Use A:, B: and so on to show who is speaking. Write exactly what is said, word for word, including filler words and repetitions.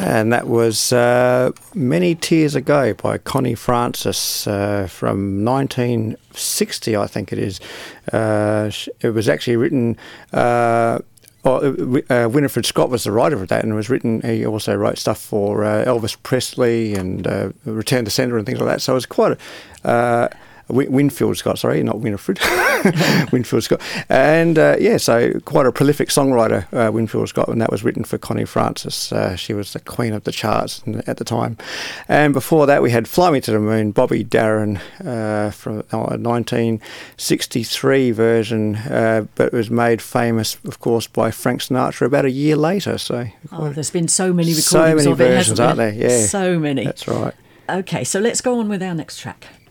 A: And that was uh, Many Tears Ago by Connie Francis uh, from nineteen sixty, I think it is. Uh, it was actually written... Uh, Well, uh, Winifred Scott was the writer of that, and it was written. He also wrote stuff for uh, Elvis Presley and uh, Return to Sender and things like that. So it was quite a uh, Winfield Scott, sorry, not Winifred, Winfield Scott, and uh, yeah, so quite a prolific songwriter, uh, Winfield Scott, and that was written for Connie Francis. Uh, she was the queen of the charts at the time. And before that, we had "Fly Me to the Moon," Bobby Darin uh, from a nineteen sixty-three version, uh, but it was made famous, of course, by Frank Sinatra about a year later. So
B: oh, there's been so many recordings
A: so many
B: of it,
A: versions,
B: hasn't
A: aren't there? Yeah,
B: so many.
A: That's right.
B: Okay, so let's go on with our next track.